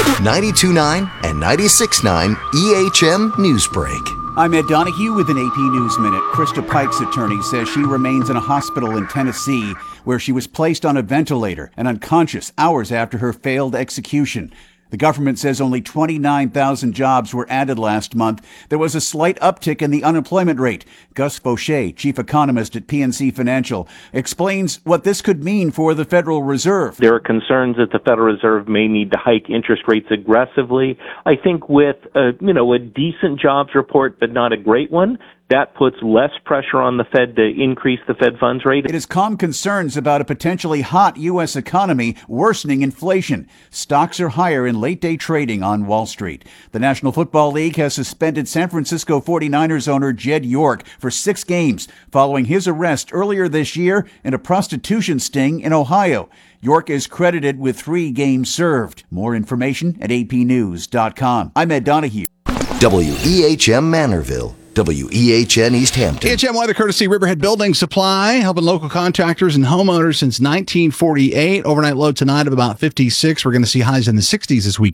92.9 and 96.9 EHM Newsbreak. I'm Ed Donahue with an AP News Minute. Krista Pike's attorney says she remains in a hospital in Tennessee where she was placed on a ventilator and unconscious hours after her failed execution. The government says only 29,000 jobs were added last month. There was a slight uptick in the unemployment rate. Gus Fauché, chief economist at PNC Financial, explains what this could mean for the Federal Reserve. There are concerns that the Federal Reserve may need to hike interest rates aggressively. I think with a decent jobs report, but not a great one, that puts less pressure on the Fed to increase the Fed funds rate. It has calmed concerns about a potentially hot U.S. economy worsening inflation. Stocks are higher in late-day trading on Wall Street. The National Football League has suspended San Francisco 49ers owner Jed York for 6 games following his arrest earlier this year in a prostitution sting in Ohio. York is credited with 3 games served. More information at apnews.com. I'm Ed Donahue. WEHM Manorville. WEHN East Hampton. EHM weather courtesy Riverhead Building Supply, helping local contractors and homeowners since 1948. Overnight low tonight of about 56. We're going to see highs in the 60s this week.